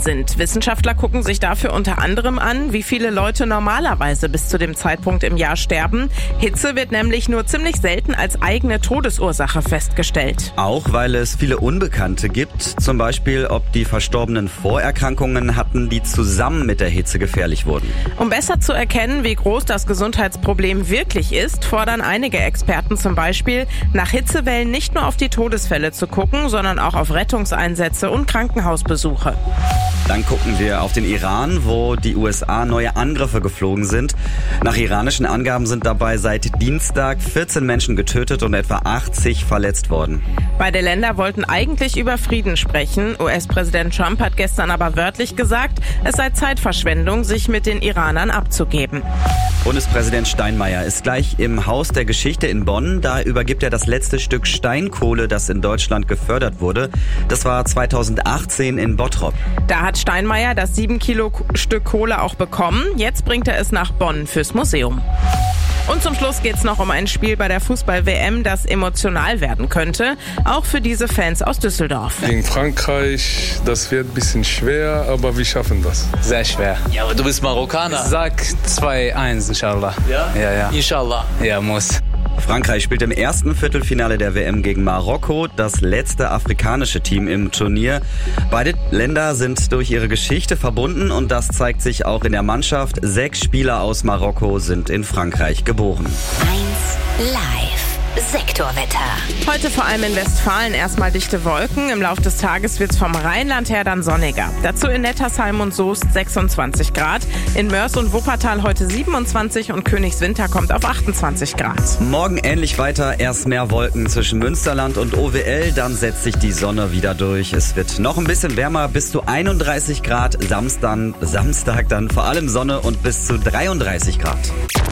sind. Wissenschaftler gucken sich dafür unter anderem an, wie viele Leute normalerweise bis zu dem Zeitpunkt im Jahr sterben. Hitze wird nämlich nur ziemlich selten als eigene Todesursache festgestellt. Auch weil es viele Unbekannte gibt, zum Beispiel ob die Verstorbenen Vorerkrankungen hatten, die zusammen mit der Hitze gefährlich wurden. Um besser zu erkennen, wie groß das Gesundheitsproblem wirklich ist, fordern einige Experten zum Beispiel, nach Hitzewellen nicht nur auf die Todesfälle zu gucken, sondern auch auf Rettungseinsätze und Krankenhausbesuche. Dann gucken wir auf den Iran, wo die USA neue Angriffe geflogen sind. Nach iranischen Angaben sind dabei seit Dienstag 14 Menschen getötet und etwa 80 verletzt worden. Beide Länder wollten eigentlich über Frieden sprechen. US-Präsident Trump hat gestern aber wörtlich gesagt, es sei Zeitverschwendung, sich mit den Iranern abzugeben. Bundespräsident Steinmeier ist gleich im Haus der Geschichte in Bonn. Da übergibt er das letzte Stück Steinkohle, das in Deutschland gefördert wurde. Das war 2018 in Bottrop. Da hat Steinmeier das 7 Kilo Stück Kohle auch bekommen. Jetzt bringt er es nach Bonn fürs Museum. Und zum Schluss geht's noch um ein Spiel bei der Fußball-WM, das emotional werden könnte. Auch für diese Fans aus Düsseldorf. Gegen Frankreich, das wird ein bisschen schwer, aber wir schaffen das. Sehr schwer. Ja, aber du bist Marokkaner. Ich sag 2-1, inshallah. Ja? Ja. Inshallah. Ja, muss. Frankreich spielt im ersten Viertelfinale der WM gegen Marokko, das letzte afrikanische Team im Turnier. Beide Länder sind durch ihre Geschichte verbunden und das zeigt sich auch in der Mannschaft. 6 Spieler aus Marokko sind in Frankreich geboren. 1 Live. Sektorwetter. Heute vor allem in Westfalen erstmal dichte Wolken. Im Laufe des Tages wird's vom Rheinland her dann sonniger. Dazu in Nettersheim und Soest 26 Grad. In Mörs und Wuppertal heute 27 und Königswinter kommt auf 28 Grad. Morgen ähnlich weiter. Erst mehr Wolken zwischen Münsterland und OWL. Dann setzt sich die Sonne wieder durch. Es wird noch ein bisschen wärmer, bis zu 31 Grad. Samstag dann vor allem Sonne und bis zu 33 Grad.